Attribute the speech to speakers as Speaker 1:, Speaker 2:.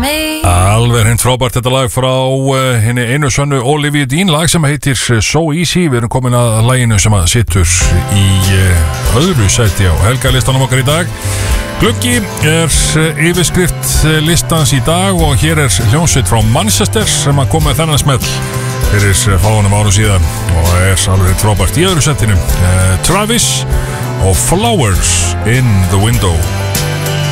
Speaker 1: Alveg hreint frábært þetta lag frá henni einu sönnu Olivia Dean, lag sem heitir So Easy. Við erum komin að laginu sem að situr í öðru sæti á helgalistanum okkar í dag. Gluggi yfirskrift listans í dag og hér hljómsveit frá Manchester sem að koma með þennan smell fyrir fáunum árum síðan og alveg hreint frábært í öðru sætinu. Travis og Flowers in the Window.